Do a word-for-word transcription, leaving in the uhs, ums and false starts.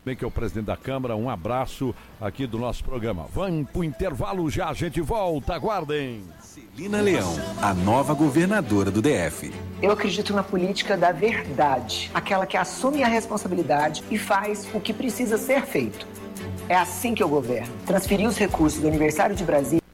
Bem que é o presidente da Câmara, um abraço aqui do nosso programa. Vamos pro intervalo já, a gente volta, aguardem. Celina Leão, a nova governadora do D F. Eu acredito na política da verdade, aquela que assume a responsabilidade e faz o que precisa ser feito. É assim que eu governo. Transferir os recursos do aniversário de Brasília